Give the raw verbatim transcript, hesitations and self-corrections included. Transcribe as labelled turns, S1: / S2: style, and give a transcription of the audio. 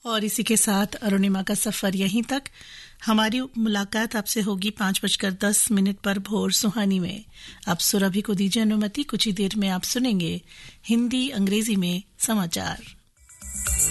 S1: और इसी के साथ अरुणिमा का सफर यहीं तक। हमारी मुलाकात आपसे होगी पाँच बजकर दस मिनट पर भोर सुहानी में। अब सुरभि को दीजिए अनुमति, कुछ ही देर में आप सुनेंगे हिंदी अंग्रेजी में समाचार।